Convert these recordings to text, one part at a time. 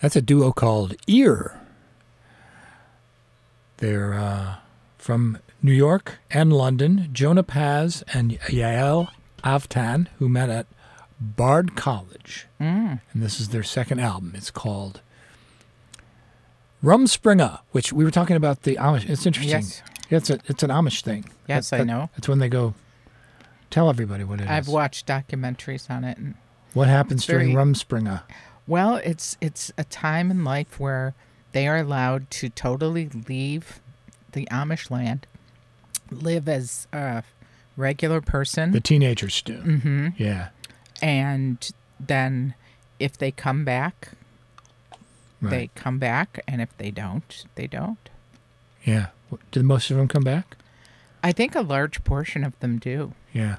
That's a duo called Ear. They're from New York and London. Jonah Paz and Yael Avtan, who met at Bard College. And this is their second album. It's called Rumspringa, which we were talking about the Amish. It's interesting. Yes. It's an Amish thing. Yes, I know. That's when they go tell everybody what it is. I've watched documentaries on it. And What happens during Rumspringa? well, it's a time in life where they are allowed to totally leave the Amish land, live as a regular person. The teenagers do. Mm-hmm. Yeah. And then if they come back, Right. they come back. And if they don't, they don't. Yeah. Did most of them come back? I think a large portion of them do. Yeah.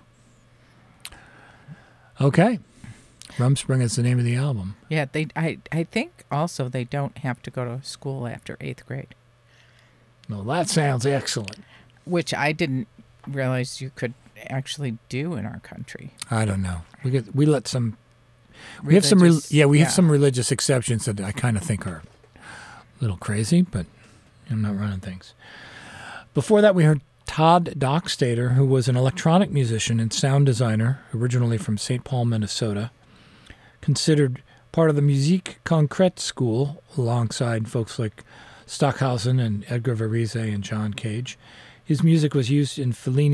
Okay. Rumspringa is the name of the album. Yeah, I think also they don't have to go to school after 8th grade, Well, that sounds excellent. which I didn't realize you could actually do in our country. I don't know. We let some. We have some. We have some religious exceptions that I kind of think are a little crazy, but I'm not running things. Before that, we heard Todd Dockstader, who was an electronic musician and sound designer, originally from St. Paul, Minnesota, considered part of the Musique Concrète school alongside folks like Stockhausen and Edgar Varese and John Cage. His music was used in Fellini